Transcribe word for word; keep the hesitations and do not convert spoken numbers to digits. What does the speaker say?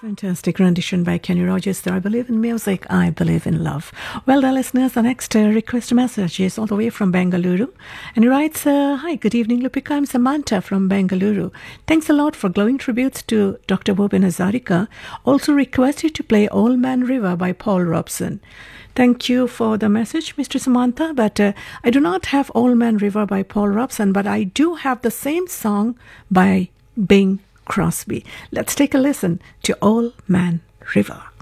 Fantastic rendition by Kenny Rogers there. I believe in music, I believe in love. Well, the listeners, the next uh, request message is all the way from Bengaluru. And he writes, uh, Hi, good evening, Lupika. I'm Samantha from Bengaluru. Thanks a lot for glowing tributes to Doctor Bhupin Hazarika. Also requested to play Old Man River by Paul Robson. Thank you for the message, Mister Samantha, but uh, I do not have Old Man River by Paul Robson, but I do have the same song by Bing Crosby. Let's take a listen to Old Man River.